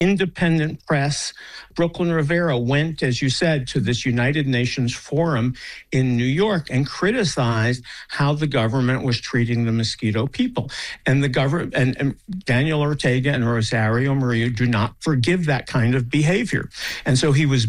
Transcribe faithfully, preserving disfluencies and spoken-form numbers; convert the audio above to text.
independent press. Brooklyn Rivera went, as you said, to this United Nations forum in New York and criticized how the government was treating the Mosquito people. And the government and, and Daniel Ortega and Rosario Murillo do not forgive that kind of behavior. And so he was